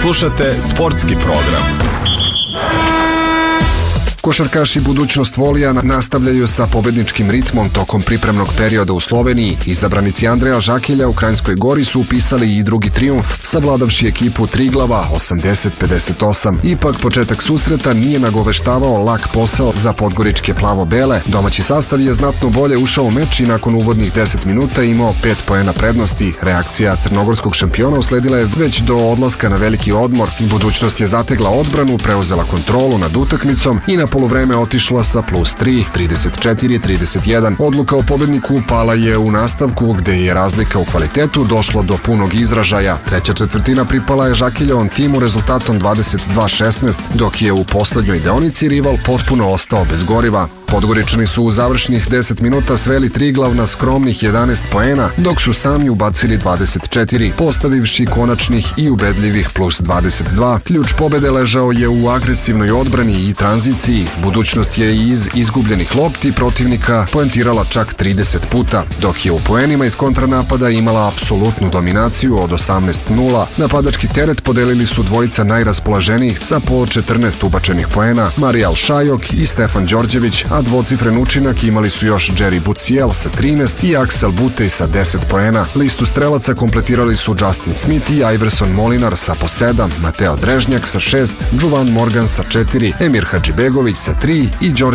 Slušate sportski program. Košarkaši Budućnost Volija nastavljaju sa pobedničkim ritmom tokom pripremnog perioda u Sloveniji. Izabranici Andreja Žakelja u Kranjskoj Gori su upisali i drugi trijumf, savladavši ekipu Triglava 80-58. Ipak početak susreta nije nagoveštavao lak posao za podgoričke plavo-bele. Domaći sastav je znatno bolje ušao u meč i nakon uvodnih 10 minuta imao 5 poena prednosti. Reakcija crnogorskog šampiona usledila je već do odlaska na veliki odmor. Budućnost je zategla odbranu, preuzela kontrolu nad utakmicom i na poluvreme otišla sa +3, 34-31. Odluka o pobedniku pala je u nastavku, gde je razlika u kvalitetu došla do punog izražaja. Treća četvrtina pripala je Žakeljovom timu rezultatom 22-16, dok je u poslednjoj deonici rival potpuno ostao bez goriva. Podgoričani su u završnih 10 minuta sveli Triglav na skromnih 11 poena, dok su sami ubacili 24, postavivši konačnih i ubedljivih +22. Ključ pobede ležao je u agresivnoj odbrani i tranziciji. Budućnost je iz izgubljenih lopti protivnika poentirala čak 30 puta, dok je u poenima iz kontranapada imala apsolutnu dominaciju od 18-0. Napadački teret podelili su dvojica najraspoloženijih sa po 14 ubačenih poena, Marijal Šajok i Stefan Đorđević, a dvocifren učinak imali su još Jerry Bucijel sa 13 i Aksel Butej sa 10 poena. Listu strelaca kompletirali su Justin Smith i Iverson Molinar sa po 7, Mateo Drežnjak sa 6, Džuvan Morgan sa 4, Emir Hadžibegović sa 3 i Đorđe